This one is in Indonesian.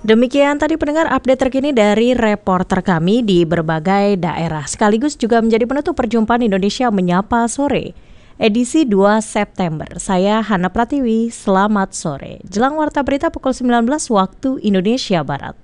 Demikian tadi pendengar update terkini dari reporter kami di berbagai daerah. Sekaligus juga menjadi penutup perjumpaan Indonesia Menyapa Sore, edisi 2 September. Saya Hana Pratiwi, selamat sore. Jelang warta berita pukul 19 waktu Indonesia Barat.